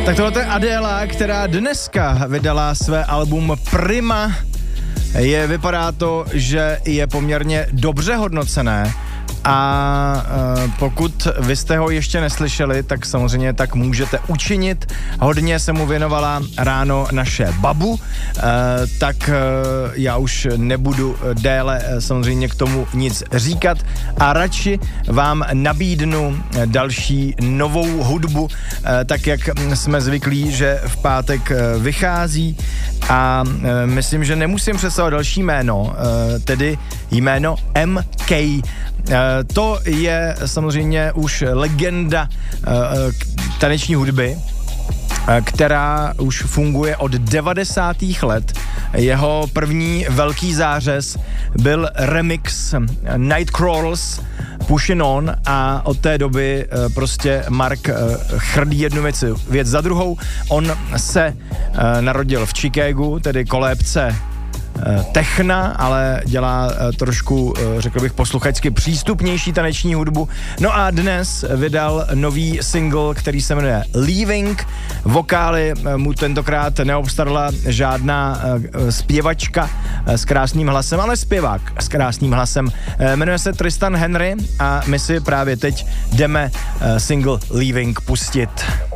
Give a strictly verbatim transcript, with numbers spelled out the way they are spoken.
Tak tohle je Adéla, která dneska vydala své album Prima. Je, vypadá to, že je poměrně dobře hodnocené a e, pokud vy jste ho ještě neslyšeli, tak samozřejmě tak můžete učinit. Hodně se mu věnovala ráno naše babu, e, tak e, já už nebudu déle e, samozřejmě k tomu nic říkat a radši vám nabídnu další novou hudbu, e, tak jak jsme zvyklí, že v pátek e, vychází a e, myslím, že nemusím představovat další jméno, e, tedy jméno M K. E, to je samozřejmě už legenda e, taneční hudby, e, která už funguje od devadesátých let. Jeho první velký zářez byl remix Nightcrawlers Pushin' On a od té doby e, prostě Mark e, chrdí jednu věc, věc za druhou. On se e, narodil v Chicagu, tedy kolébce techna, ale dělá trošku, řekl bych, posluchačsky přístupnější taneční hudbu. No a dnes vydal nový single, který se jmenuje Leaving. Vokály mu tentokrát neobstarala žádná zpěvačka s krásným hlasem, ale zpěvák s krásným hlasem. Jmenuje se Tristan Henry a my si právě teď jdeme single Leaving pustit.